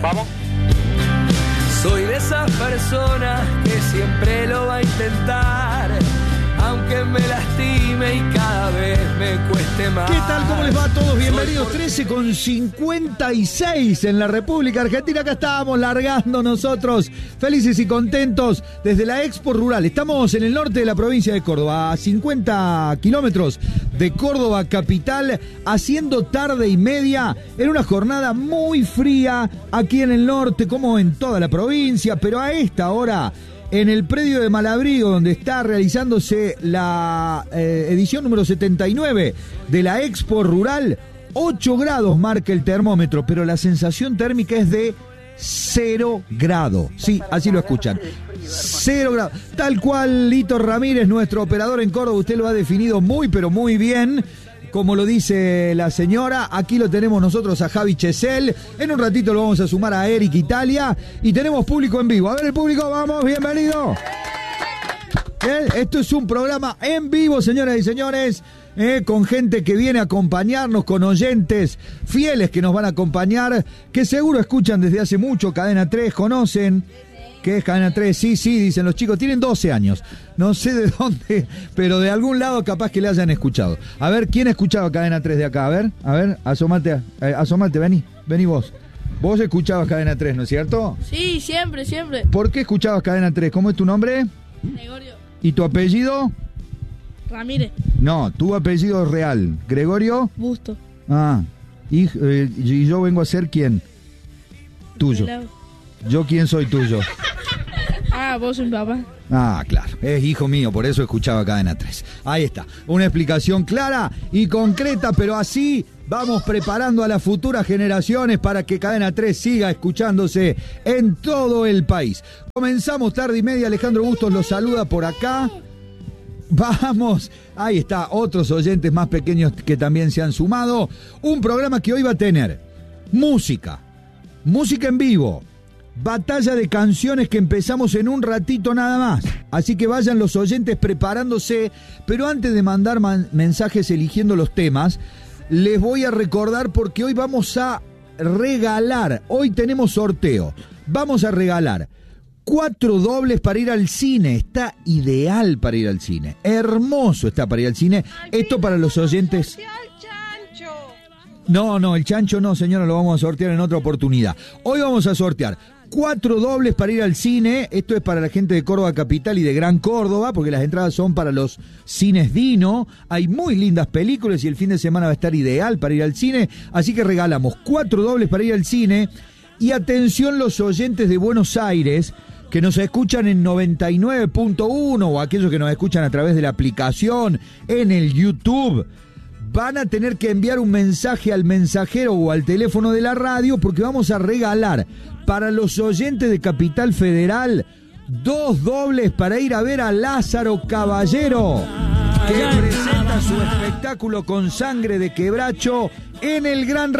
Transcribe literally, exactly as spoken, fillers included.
Vamos. Soy de esas personas que siempre lo va a intentar, aunque me lastime y cada vez me cueste más. ¿Qué tal? ¿Cómo les va a todos? Bienvenidos. trece con cincuenta y seis en la República Argentina. Acá estábamos largando nosotros, felices y contentos, desde la Expo Rural. Estamos en el norte de la provincia de Córdoba, a cincuenta kilómetros de Córdoba capital, haciendo tarde y media en una jornada muy fría aquí en el norte, como en toda la provincia, pero a esta hora en el predio de Malabrigo, donde está realizándose la eh, edición número setenta y nueve de la Expo Rural, ocho grados marca el termómetro, pero la sensación térmica es de cero grado. Sí, así lo escuchan. Cero grado. Tal cual Lito Ramírez, nuestro operador en Córdoba, usted lo ha definido muy, pero muy bien. Como lo dice la señora, aquí lo tenemos nosotros a Javi Chesel. En un ratito lo vamos a sumar a Eric Italia. Y tenemos público en vivo. A ver el público, vamos, bienvenido. Bien, esto es un programa en vivo, señoras y señores, eh, con gente que viene a acompañarnos, con oyentes fieles que nos van a acompañar, que seguro escuchan desde hace mucho Cadena tres, conocen. ¿Qué es Cadena tres? Sí, sí, dicen los chicos, tienen doce años. No sé de dónde, pero de algún lado capaz que le hayan escuchado. A ver, ¿quién escuchaba Cadena tres de acá? A ver, a ver, asomate, eh, asomate, vení, vení vos. Vos escuchabas Cadena tres, ¿no es cierto? Sí, siempre, siempre. ¿Por qué escuchabas Cadena tres? ¿Cómo es tu nombre? Gregorio. ¿Y tu apellido? Ramírez. No, tu apellido es real. ¿Gregorio? Busto. Ah, y, eh, y yo vengo a ser ¿quién? Tuyo. Pelado. ¿Yo quién soy tuyo? Ah, vos sos mi papá. Ah, claro, es hijo mío, por eso escuchaba Cadena tres. Ahí está, una explicación clara y concreta, pero así vamos preparando a las futuras generaciones para que Cadena tres siga escuchándose en todo el país. Comenzamos tarde y media, Alejandro Bustos los saluda por acá. Vamos, ahí está, otros oyentes más pequeños que también se han sumado. Un programa que hoy va a tener música, música en vivo, batalla de canciones que empezamos en un ratito nada más. Así que vayan los oyentes preparándose, pero antes de mandar man- mensajes eligiendo los temas, les voy a recordar porque hoy vamos a regalar, hoy tenemos sorteo, vamos a regalar cuatro dobles para ir al cine. Está ideal para ir al cine, hermoso está para ir al cine. Esto para los oyentes. No, no, el chancho no, señora, lo vamos a sortear en otra oportunidad. Hoy vamos a sortear cuatro dobles para ir al cine. Esto es para la gente de Córdoba Capital y de Gran Córdoba, porque las entradas son para los cines Dino. Hay muy lindas películas y el fin de semana va a estar ideal para ir al cine. Así que regalamos cuatro dobles para ir al cine. Y atención los oyentes de Buenos Aires, que nos escuchan en noventa y nueve punto uno o aquellos que nos escuchan a través de la aplicación, en el YouTube. Van a tener que enviar un mensaje al mensajero o al teléfono de la radio porque vamos a regalar para los oyentes de Capital Federal dos dobles para ir a ver a Lázaro Caballero, que presenta su espectáculo Con Sangre de Quebracho en el Gran